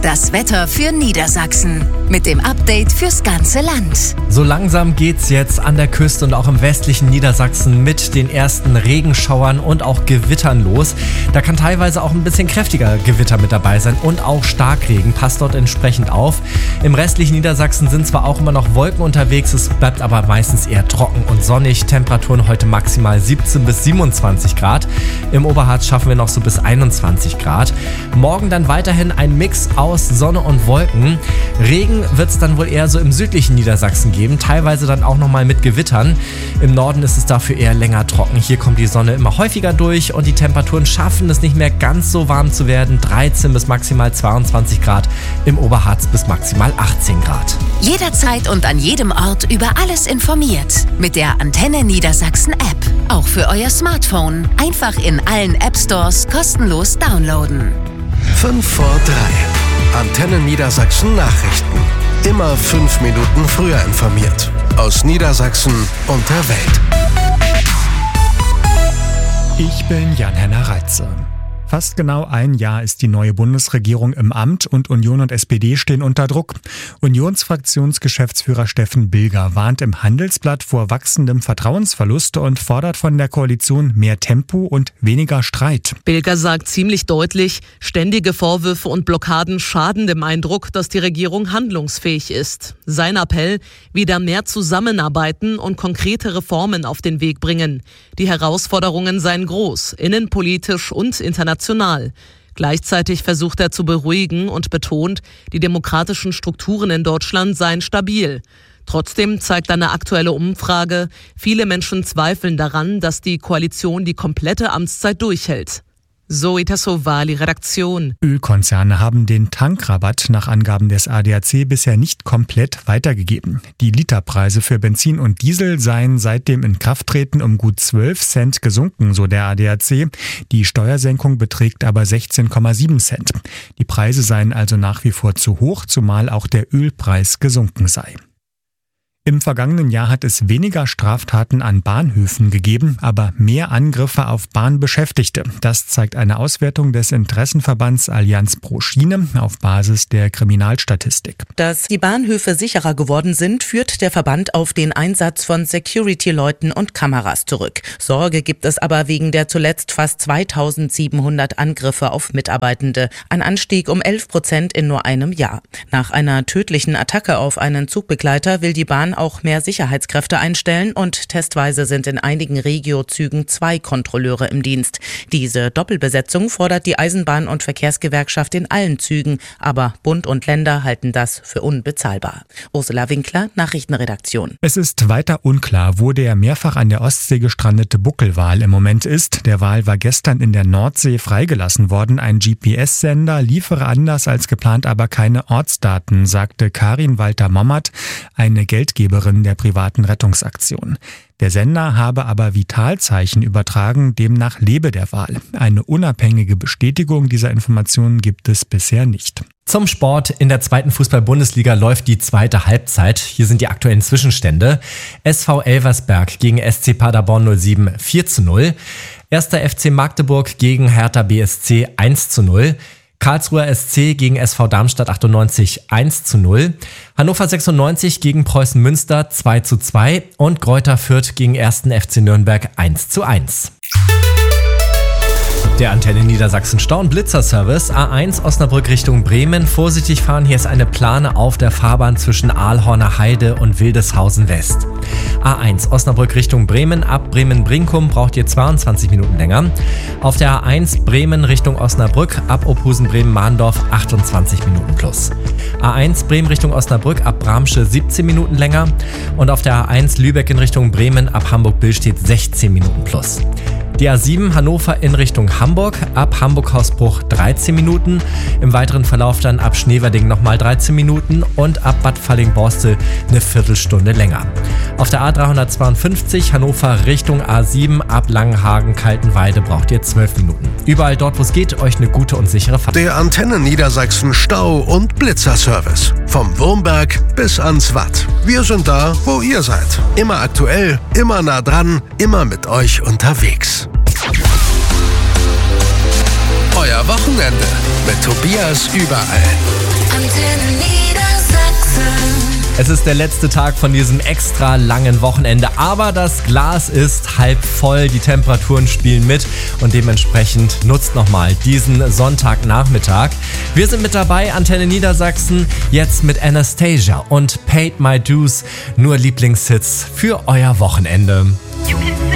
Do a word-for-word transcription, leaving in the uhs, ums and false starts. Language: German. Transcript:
Das Wetter für Niedersachsen mit dem Update fürs ganze Land. So langsam geht's jetzt an der Küste und auch im westlichen Niedersachsen mit den ersten Regenschauern und auch Gewittern los. Da kann teilweise auch ein bisschen kräftiger Gewitter mit dabei sein und auch Starkregen. Passt dort entsprechend auf. Im restlichen Niedersachsen sind zwar auch immer noch Wolken unterwegs, es bleibt aber meistens eher trocken und sonnig. Temperaturen heute maximal siebzehn bis siebenundzwanzig Grad. Im Oberharz schaffen wir noch so bis einundzwanzig Grad. Morgen dann weiterhin ein Mix aus Sonne und Wolken. Regen wird es dann wohl eher so im südlichen Niedersachsen geben, teilweise dann auch nochmal mit Gewittern. Im Norden ist es dafür eher länger trocken. Hier kommt die Sonne immer häufiger durch und die Temperaturen schaffen es nicht mehr ganz so warm zu werden. dreizehn bis maximal zweiundzwanzig Grad, im Oberharz bis maximal achtzehn Grad. Jederzeit und an jedem Ort über alles informiert. Mit der Antenne Niedersachsen App. Auch für euer Smartphone. Einfach in allen App Stores kostenlos downloaden. fünf vor drei. Antenne Niedersachsen Nachrichten. Immer fünf Minuten früher informiert. Aus Niedersachsen und der Welt. Ich bin Jan-Henner Reitze. Fast genau ein Jahr ist die neue Bundesregierung im Amt und Union und S P D stehen unter Druck. Unionsfraktionsgeschäftsführer Steffen Bilger warnt im Handelsblatt vor wachsendem Vertrauensverlust und fordert von der Koalition mehr Tempo und weniger Streit. Bilger sagt ziemlich deutlich, ständige Vorwürfe und Blockaden schaden dem Eindruck, dass die Regierung handlungsfähig ist. Sein Appell, wieder mehr zusammenarbeiten und konkrete Reformen auf den Weg bringen. Die Herausforderungen seien groß, innenpolitisch und international. Gleichzeitig versucht er zu beruhigen und betont, die demokratischen Strukturen in Deutschland seien stabil. Trotzdem zeigt eine aktuelle Umfrage, viele Menschen zweifeln daran, dass die Koalition die komplette Amtszeit durchhält. Zoe Tassovali, Redaktion. Ölkonzerne haben den Tankrabatt nach Angaben des A D A C bisher nicht komplett weitergegeben. Die Literpreise für Benzin und Diesel seien seit dem Inkrafttreten um gut zwölf Cent gesunken, so der A D A C. Die Steuersenkung beträgt aber sechzehn Komma sieben Cent. Die Preise seien also nach wie vor zu hoch, zumal auch der Ölpreis gesunken sei. Im vergangenen Jahr hat es weniger Straftaten an Bahnhöfen gegeben, aber mehr Angriffe auf Bahnbeschäftigte. Das zeigt eine Auswertung des Interessenverbands Allianz pro Schiene auf Basis der Kriminalstatistik. Dass die Bahnhöfe sicherer geworden sind, führt der Verband auf den Einsatz von Security-Leuten und Kameras zurück. Sorge gibt es aber wegen der zuletzt fast zweitausendsiebenhundert Angriffe auf Mitarbeitende. Ein Anstieg um elf Prozent in nur einem Jahr. Nach einer tödlichen Attacke auf einen Zugbegleiter will die Bahn auch mehr Sicherheitskräfte einstellen und testweise sind in einigen Regio-Zügen zwei Kontrolleure im Dienst. Diese Doppelbesetzung fordert die Eisenbahn- und Verkehrsgewerkschaft in allen Zügen, aber Bund und Länder halten das für unbezahlbar. Ursula Winkler, Nachrichtenredaktion. Es ist weiter unklar, wo der mehrfach an der Ostsee gestrandete Buckelwal im Moment ist. Der Wal war gestern in der Nordsee freigelassen worden. Ein G P S-Sender liefere anders als geplant aber keine Ortsdaten, sagte Karin Walter-Mommert, eine Geldgeberin der privaten Rettungsaktion. Der Sender habe aber Vitalzeichen übertragen, demnach lebe der Wal. Eine unabhängige Bestätigung dieser Informationen gibt es bisher nicht. Zum Sport. In der zweiten Fußball-Bundesliga läuft die zweite Halbzeit. Hier sind die aktuellen Zwischenstände. S V Elversberg gegen S C Paderborn null sieben vier zu null. Erster F C Magdeburg gegen Hertha B S C eins zu null. Karlsruher S C gegen S V Darmstadt achtundneunzig eins zu null, Hannover sechsundneunzig gegen Preußen Münster zwei zu zwei und Greuther Fürth gegen ersten F C Nürnberg eins zu eins. Der Antenne Niedersachsen Stau- und Blitzerservice A eins Osnabrück Richtung Bremen. Vorsichtig fahren, hier ist eine Plane auf der Fahrbahn zwischen Aalhorner Heide und Wildeshausen West. A eins Osnabrück Richtung Bremen, ab Bremen-Brinkum braucht ihr zweiundzwanzig Minuten länger. Auf der A eins Bremen Richtung Osnabrück, ab Ophusen-Bremen-Mahndorf achtundzwanzig Minuten plus. A eins Bremen Richtung Osnabrück, ab Bramsche siebzehn Minuten länger. Und auf der A eins Lübeck in Richtung Bremen, ab Hamburg-Billstedt sechzehn Minuten plus. Die A sieben Hannover in Richtung Hamburg, ab Hamburg-Hausbruch dreizehn Minuten. Im weiteren Verlauf dann ab Schneverding nochmal dreizehn Minuten und ab Bad Falling-Borstel eine Viertelstunde länger. Auf der A dreihundertzweiundfünfzig Hannover Richtung A sieben, ab Langenhagen-Kaltenweide braucht ihr zwölf Minuten. Überall dort, wo es geht, euch eine gute und sichere Fahrt. Der Antenne Niedersachsen Stau- und Blitzerservice. Vom Wurmberg bis ans Watt. Wir sind da, wo ihr seid. Immer aktuell, immer nah dran, immer mit euch unterwegs. Euer Wochenende mit Tobias überall. Antenne Niedersachsen. Es ist der letzte Tag von diesem extra langen Wochenende, aber das Glas ist halb voll, die Temperaturen spielen mit und dementsprechend nutzt nochmal diesen Sonntagnachmittag. Wir sind mit dabei, Antenne Niedersachsen, jetzt mit Anastasia und Paid My Dues, nur Lieblingshits für euer Wochenende.